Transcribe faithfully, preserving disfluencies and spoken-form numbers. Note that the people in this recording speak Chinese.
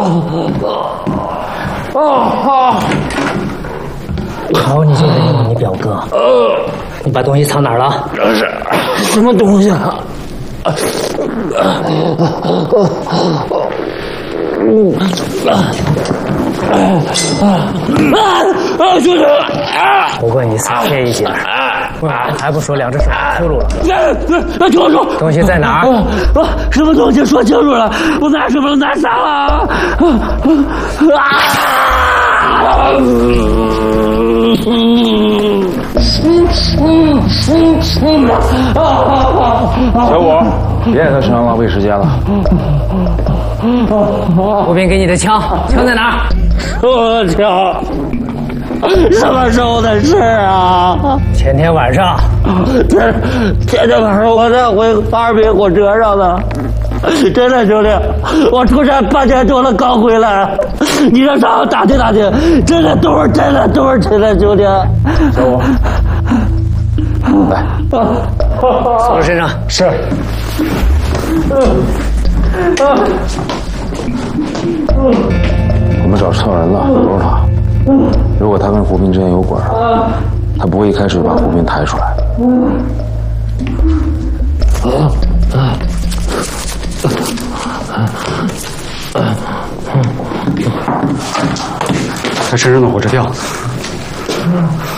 好，你就是因为你表哥。你把东西藏哪儿了？ 这是什么东西啊？ 我问你擦黑一点，还不说两只手秃噜了？ 住住！ 东西在哪儿？ 什么东西？说清楚了！我拿什么拿啥了？啊！ 小五，别在他身上浪费时间了。 步兵给你的枪，枪在哪儿？ 我枪，什么时候的事啊？ 前天晚上。 天前天晚上我在回哈尔滨火车上呢。真的兄弟，我出差半天多了刚回来，你让上我打听打听，真的都是真的都是真的兄弟。 小五，来， 送到身上。 是。我们找错人了，不是他。如果他跟胡斌之间有鬼，他不会一开始就把胡斌抬出来。 他身上的火车票。